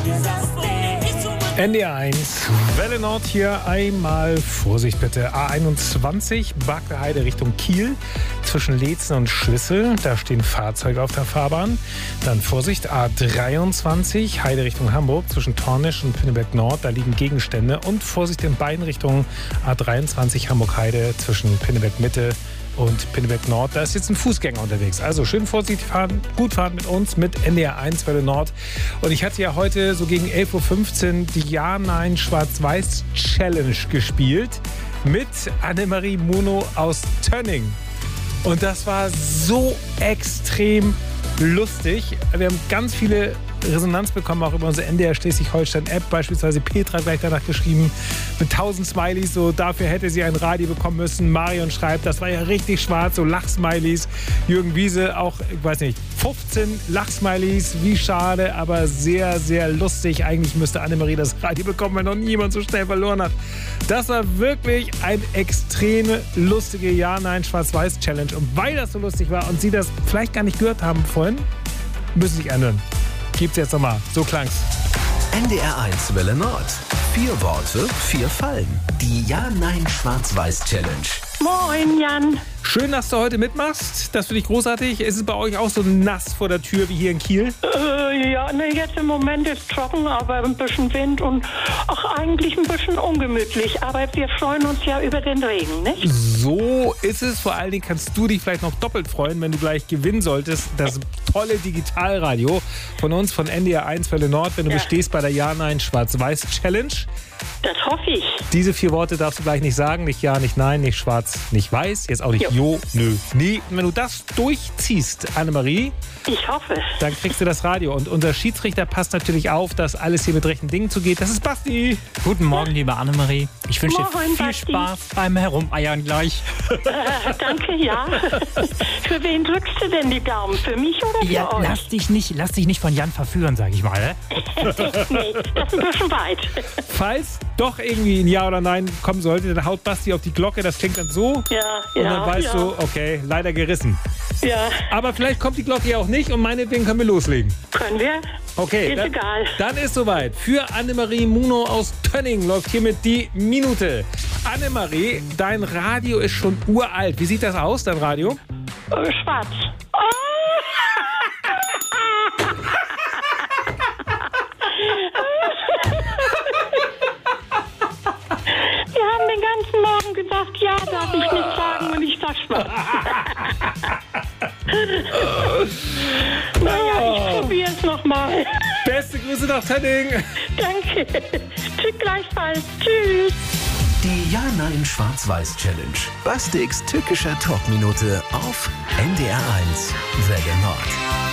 NDR1, Welle Nord hier, einmal Vorsicht bitte. A21, Bagde Heide Richtung Kiel, zwischen Leetzen und Schlüssel, da stehen Fahrzeuge auf der Fahrbahn. Dann Vorsicht, A23, Heide Richtung Hamburg, zwischen Tornisch und Pinneberg Nord, da liegen Gegenstände. Und Vorsicht in beiden Richtungen, A23 Hamburg Heide, zwischen Pinneberg Mitte und Pinneberg Nord, da ist jetzt ein Fußgänger unterwegs. Also schön vorsichtig fahren, gut fahren mit uns, mit NDR1 Welle Nord. Und ich hatte ja heute so gegen 11.15 Uhr die Ja-Nein-Schwarz-Weiß-Challenge gespielt mit Annemarie Muno aus Tönning. Und das war so extrem lustig. Wir haben ganz viele Resonanz bekommen, auch über unsere NDR Schleswig-Holstein-App. Beispielsweise Petra gleich danach geschrieben, mit 1000 Smileys, so dafür hätte sie ein Radio bekommen müssen. Marion schreibt, das war ja richtig schwarz, so Lachsmileys. Jürgen Wiese auch, ich weiß nicht, 15 Lachsmileys, wie schade, aber sehr, sehr lustig. Eigentlich müsste Annemarie das Radio bekommen, wenn noch niemand so schnell verloren hat. Das war wirklich eine extrem lustige Ja-Nein-Schwarz-Weiß-Challenge. Und weil das so lustig war und Sie das vielleicht gar nicht gehört haben vorhin, müssen Sie sich anhören. Gibt's jetzt nochmal. So klang's. NDR1 Welle Nord. 4 Worte, 4 Fallen. Die Ja-Nein-Schwarz-Weiß-Challenge. Moin, Jan. Schön, dass du heute mitmachst. Das finde ich großartig. Ist es bei euch auch so nass vor der Tür wie hier in Kiel? Ja, ne, jetzt im Moment ist trocken, aber ein bisschen Wind und auch eigentlich ein bisschen ungemütlich. Aber wir freuen uns ja über den Regen, nicht? So ist es. Vor allen Dingen kannst du dich vielleicht noch doppelt freuen, wenn du gleich gewinnen solltest. Das tolle Digitalradio von uns, von NDR1 Welle Nord, wenn du bestehst bei der Ja-Nein-Schwarz-Weiß-Challenge. Das hoffe ich. Diese 4 Worte darfst du gleich nicht sagen. Nicht Ja, nicht Nein, nicht Schwarz, nicht Weiß. Jetzt auch nicht Jo, Nö, Nee. Und wenn du das durchziehst, Annemarie, ich hoffe, dann kriegst du das Radio. Und unser Schiedsrichter passt natürlich auf, dass alles hier mit rechten Dingen zugeht. Das ist Basti. Guten Morgen, liebe Annemarie. Ich wünsche dir viel Basti. Spaß beim Herumeiern gleich. Danke, ja. Für wen drückst du denn die Daumen? Für mich oder für Ja, euch? lass dich nicht von Jan verführen, sag ich mal. Nee, das ist ein bisschen weit. Falls doch irgendwie ein Ja oder Nein kommen sollte, dann haut Basti auf die Glocke. Das klingt dann so. Ja, und dann weißt du, okay, leider gerissen. Ja, Aber vielleicht kommt die Glocke ja auch nicht und meinetwegen können wir loslegen. können wir? Okay, Ist egal. Dann ist soweit. Für Annemarie Muno aus Tönning läuft hiermit die Minute. Annemarie, dein Radio ist schon uralt. Wie sieht das aus, dein Radio? Schwarz. Wir haben den ganzen Morgen gesagt, ja, darf ich nicht sagen und ich sag schwarz. Naja, ich probiere es nochmal. Beste Grüße nach Tönning. Danke. Tschüss, gleichfalls. Tschüss. Die Ja-Nein-Schwarz-Weiß-Challenge. Bastiks tückischer Talkminute auf NDR1 Welle Nord.